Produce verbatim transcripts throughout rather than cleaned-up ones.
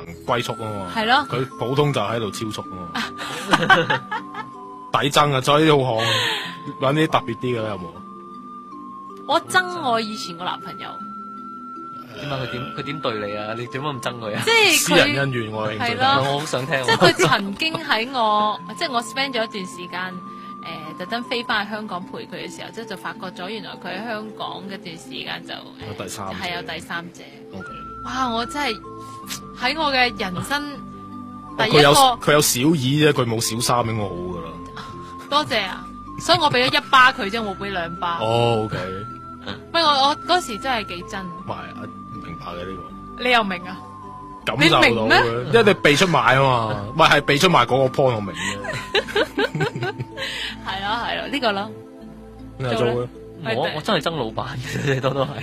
行龜速啊嘛。 係咯。 佢普通就喺度超速啊嘛。抵憎啊！所以好行，揾啲特別啲嘅有冇？ 我憎我以前個男朋友。 點解佢點佢點對你啊？你點解咁憎佢啊？ 即係私人恩怨我興趣， 我好想聽。 即係佢曾經喺我，即係我 spend 咗一段時間，誒、呃，特登飛翻去香港陪佢嘅時候，即係就發覺咗原來佢喺香港嘅段時間就有第三者， 係有第三者。 Okay. 哇！我真係喺我嘅人生第一個， 佢有佢有小二啫，佢冇小三應該好噶啦。 多謝啊！所以我俾咗一巴佢啫，我俾兩巴。 哦，OK。 喂，我我嗰時真係幾真。 唔係，明白嘅呢個。 你又明啊？ 感受到嘅，因為你避出賣啊嘛，唔係係避出賣嗰個 point 我明嘅。 係咯係咯，呢個咯。 你做咧？ 我我真係憎老闆嘅，多都係。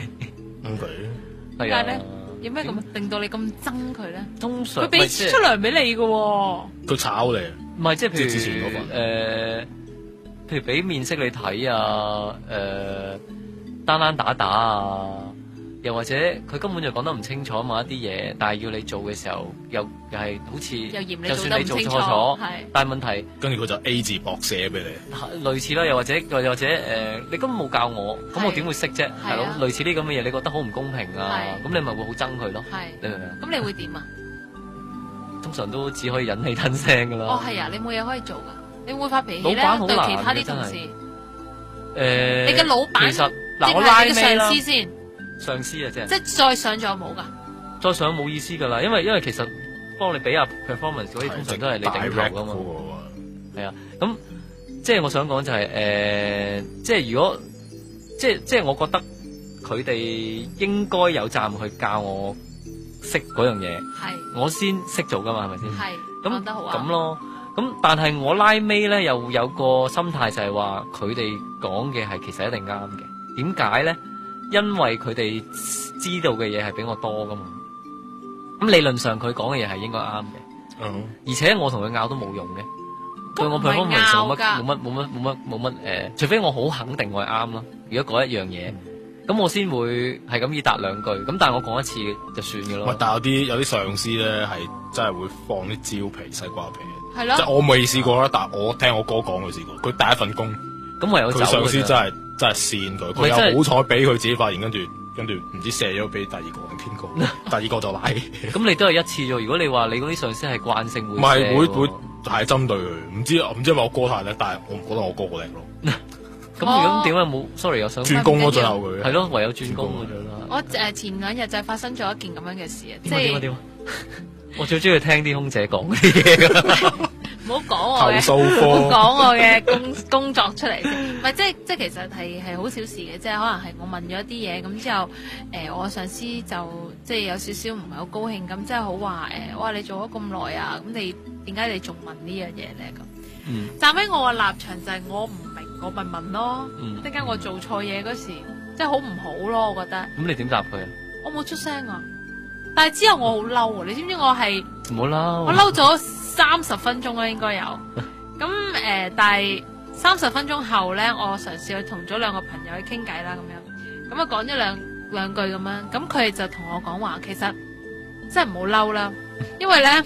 OK。 係啊。 有咩咁令到你咁憎佢咧？ 通常佢俾出糧俾你嘅喎。 佢炒你。 唔係即係譬如之前嗰份誒，譬如俾面色你睇啊，誒單單打打啊，又或者佢根本就講得唔清楚某一啲嘢，但係要你做嘅時候，又又係好似又嫌你就算你做錯咗，但係問題跟住佢就 A 字薄寫俾你，類似啦，又或者又或者誒、呃，你根本冇教我，咁我點會識啫？係咯，類似呢咁嘅嘢，你覺得好唔公平啊？咁你咪會好憎佢咯？你明唔明？ 咁你會點啊？ 通常都只可以忍氣吞聲噶啦。 哦，係啊，你冇嘢可以做噶，你會發脾氣咧？ 老闆好難對其他啲同事。誒、 呃， 你嘅老闆， 其實嗱，我拉你嘅上司先。 上司啊，即係。 即係再上咗冇噶？ 再上冇意思噶啦，因為因為其實幫你俾下 performance 嗰啲，通常都係你頂頭噶嘛。係啊，咁即係我想講就係、是、誒、呃，即係如果即係即係我覺得佢哋應該有責任去教我識嗰樣嘢，我先識做噶嘛，係咪先？ 係咁得好咁咯。咁但係我拉尾咧又有個心態就係話佢哋講嘅係其實一定啱嘅。點解咧？因為佢哋知道嘅嘢係比我多噶嘛。咁理論上佢講嘅嘢係應該啱嘅。 嗯。 而且我同佢拗都冇用嘅。對我 performance 冇乜冇乜冇乜冇乜冇乜誒，除非我好肯定我係啱咯。如果嗰一樣嘢，咁、嗯、我先會係咁以答兩句。咁但係我講一次就算嘅咯。喂， 但係有啲有啲上司咧係真係會放啲蕉皮西瓜皮。 係咯。 即係我未試過啦，但係我聽我哥講佢試過。佢第一份工， 咁唯有走。佢上司真係真係跣佢，佢有好彩俾佢自己發現，跟住跟住唔知射咗俾第二個定邊個，第二個就賴。咁你都係一次啫。如果你話你嗰啲上司係慣性會， 唔係會會係針對佢，唔知唔知係咪我哥太叻，但係我唔覺得我哥好叻咯。 咁咁點解冇 ？sorry，我想轉工咯，最後佢係咯，唯有轉工嘅啫啦。 我誒前兩日就發生咗一件咁樣嘅事啊，即係點啊？我最中意聽啲空姐講啲嘢㗎。 唔好講我嘅，唔好講我嘅工工作出嚟先。唔係即係即係其實係係好小事嘅，即係可能係我問咗一啲嘢，咁之後誒、呃、我上司就即係有少少唔係好高興，咁即係好話誒，哇你做咗咁耐啊，咁你點解你仲問呢樣嘢咧咁？嗯，站喺我嘅立場就係我唔明，我咪問咯。嗯，點解我做錯嘢嗰時即係好唔好咯？我覺得。 咁你點答佢啊？ 我冇出聲啊，但係之後我好嬲啊！你知唔知我係？ 唔好嬲。我嬲咗三十分鐘啦，應該有。咁誒、呃，但係三十分鐘後咧，我嘗試去同咗兩個朋友去傾偈啦，咁樣，咁啊講咗兩兩句咁樣，咁佢哋就同我講話，其實真係唔好嬲啦，因為咧，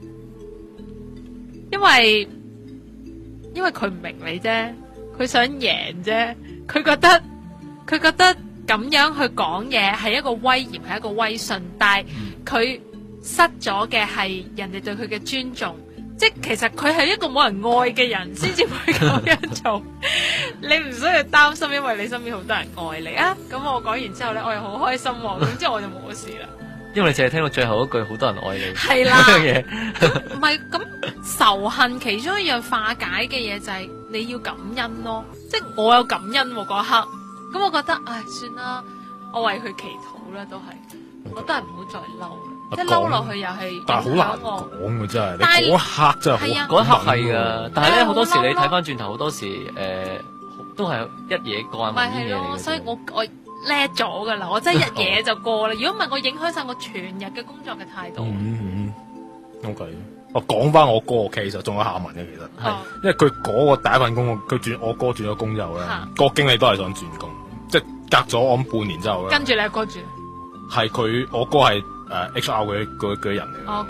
因為因為佢唔明你啫，佢想贏啫，佢覺得佢覺得咁樣去講嘢係一個威嚴，係一個威信，但係佢失咗嘅係人哋對佢嘅尊重。即係其實佢係一個冇人愛嘅人，先至會咁樣做。你唔需要擔心，因為你身邊好多人愛你啊。咁我講完之後咧，我又好開心喎。咁之後我就冇事啦。因為你淨係聽到最後一句，好多人愛你。係啦。樣嘢唔係咁仇恨，其中一樣化解嘅嘢就係你要感恩咯。即係我有感恩嗰刻，咁我覺得唉，算啦，我為佢祈禱啦，都係，我都係唔好再嬲啦。即係嬲落去又係， 但係好難講嘅真係，你嗰一刻真係好， 嗰一刻係噶。但係咧好多時你睇翻轉頭，好多時誒都係一嘢過眼雲煙嘢嚟嘅。 所以我我叻咗噶啦，我真係一嘢就過啦。如果唔係，我影響晒我全日嘅工作嘅態度。 嗯嗯，O K。我講翻我哥個 case，仲有下文嘅其實，係因為佢嗰個第一份工，佢轉我哥轉咗工之後咧，個經理都係想轉工，即係隔咗我諗半年之後咧。 跟住你阿哥轉。 係佢我哥係。誒 H R 嗰啲嗰啲人嚟嘅，